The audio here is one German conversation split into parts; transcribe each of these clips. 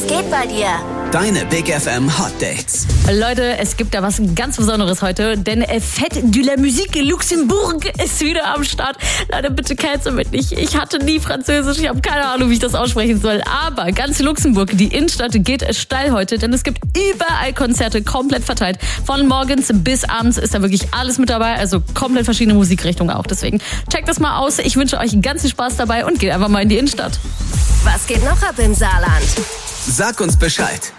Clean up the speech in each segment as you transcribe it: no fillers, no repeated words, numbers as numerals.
Was geht bei dir? Deine Big FM Hot Dates. Leute, es gibt da was ganz Besonderes heute, denn Fête de la Musique Luxembourg ist wieder am Start. Leute, bitte cancel nicht. Ich hatte nie Französisch, ich habe keine Ahnung, wie ich das aussprechen soll. Aber ganz Luxemburg, die Innenstadt geht steil heute, denn es gibt überall Konzerte, komplett verteilt. Von morgens bis abends ist da wirklich alles mit dabei, also komplett verschiedene Musikrichtungen auch. Deswegen checkt das mal aus. Ich wünsche euch ganz viel Spaß dabei und geht einfach mal in die Innenstadt. Was geht noch ab im Saarland? Sag uns Bescheid.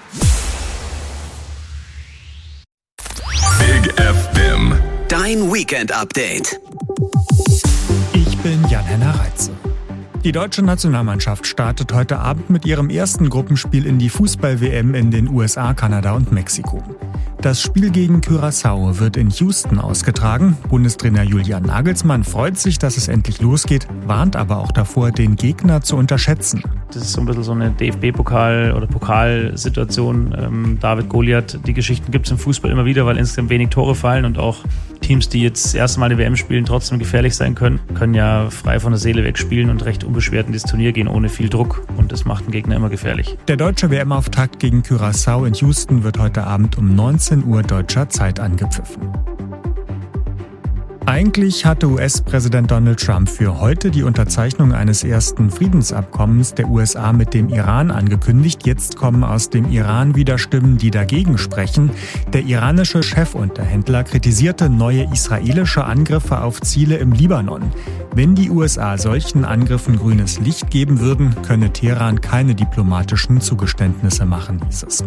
Big FM. Dein Weekend-Update. Ich bin Jan-Henner Reitze. Die deutsche Nationalmannschaft startet heute Abend mit ihrem ersten Gruppenspiel in die Fußball-WM in den USA, Kanada und Mexiko. Das Spiel gegen Curaçao wird in Houston ausgetragen. Bundestrainer Julian Nagelsmann freut sich, dass es endlich losgeht, warnt aber auch davor, den Gegner zu unterschätzen. Das ist so ein bisschen so eine DFB-Pokal- oder Pokalsituation. David Goliath, die Geschichten gibt es im Fußball immer wieder, weil insgesamt wenig Tore fallen und auch Teams, die jetzt das erste Mal eine WM spielen, trotzdem gefährlich sein können ja frei von der Seele weg spielen und recht unbeschwert in das Turnier gehen, ohne viel Druck. Und das macht den Gegner immer gefährlich. Der deutsche WM-Auftakt gegen Curaçao in Houston wird heute Abend um 19 Uhr deutscher Zeit angepfiffen. Eigentlich hatte US-Präsident Donald Trump für heute die Unterzeichnung eines ersten Friedensabkommens der USA mit dem Iran angekündigt. Jetzt kommen aus dem Iran wieder Stimmen, die dagegen sprechen. Der iranische Chefunterhändler kritisierte neue israelische Angriffe auf Ziele im Libanon. Wenn die USA solchen Angriffen grünes Licht geben würden, könne Teheran keine diplomatischen Zugeständnisse machen, hieß es.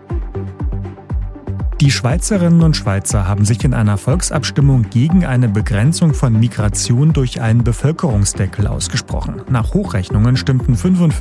Die Schweizerinnen und Schweizer haben sich in einer Volksabstimmung gegen eine Begrenzung von Migration durch einen Bevölkerungsdeckel ausgesprochen. Nach Hochrechnungen stimmten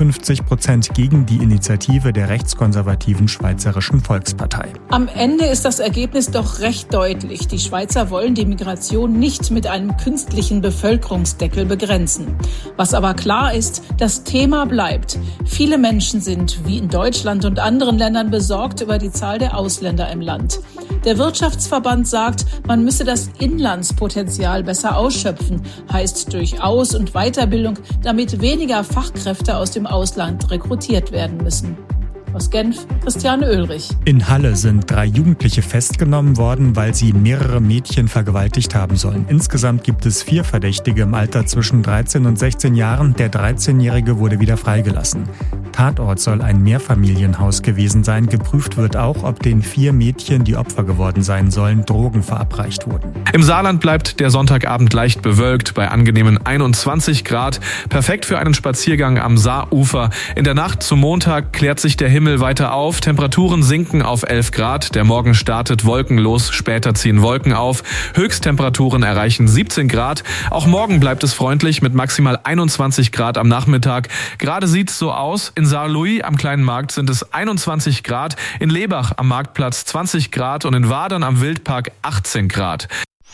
55% gegen die Initiative der rechtskonservativen Schweizerischen Volkspartei. Am Ende ist das Ergebnis doch recht deutlich. Die Schweizer wollen die Migration nicht mit einem künstlichen Bevölkerungsdeckel begrenzen. Was aber klar ist, das Thema bleibt. Viele Menschen sind, wie in Deutschland und anderen Ländern, besorgt über die Zahl der Ausländer im Land. Der Wirtschaftsverband sagt, man müsse das Inlandspotenzial besser ausschöpfen, heißt durch Aus- und Weiterbildung, damit weniger Fachkräfte aus dem Ausland rekrutiert werden müssen. Aus Genf, Christiane Oehlrich. In Halle sind 3 Jugendliche festgenommen worden, weil sie mehrere Mädchen vergewaltigt haben sollen. Insgesamt gibt es 4 Verdächtige im Alter zwischen 13 und 16 Jahren. Der 13-Jährige wurde wieder freigelassen. Tatort soll ein Mehrfamilienhaus gewesen sein. Geprüft wird auch, ob den 4 Mädchen, die Opfer geworden sein sollen, Drogen verabreicht wurden. Im Saarland bleibt der Sonntagabend leicht bewölkt bei angenehmen 21 Grad. Perfekt für einen Spaziergang am Saarufer. In der Nacht zum Montag klärt sich der Himmel weiter auf. Temperaturen sinken auf 11 Grad. Der Morgen startet wolkenlos. Später ziehen Wolken auf. Höchsttemperaturen erreichen 17 Grad. Auch morgen bleibt es freundlich mit maximal 21 Grad am Nachmittag. Gerade sieht es so aus. In Saarlouis am Kleinen Markt sind es 21 Grad, in Lebach am Marktplatz 20 Grad und in Wadern am Wildpark 18 Grad.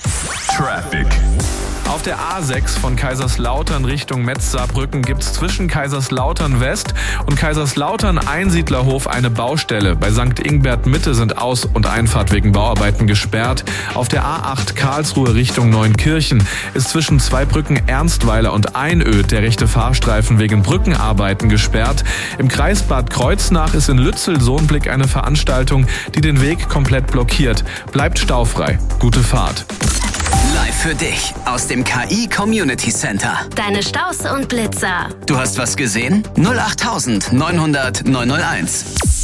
Traffic. Auf der A6 von Kaiserslautern Richtung Metz-Saarbrücken gibt es zwischen Kaiserslautern West und Kaiserslautern Einsiedlerhof eine Baustelle. Bei St. Ingbert Mitte sind Aus- und Einfahrt wegen Bauarbeiten gesperrt. Auf der A8 Karlsruhe Richtung Neunkirchen ist zwischen 2 Brücken Ernstweiler und Einöd der rechte Fahrstreifen wegen Brückenarbeiten gesperrt. Im Kreis Bad Kreuznach ist in Lützel-Sohnblick eine Veranstaltung, die den Weg komplett blockiert. Bleibt staufrei. Gute Fahrt. Live für dich aus dem KI Community Center. Deine Staus und Blitzer. Du hast was gesehen? 08900 901.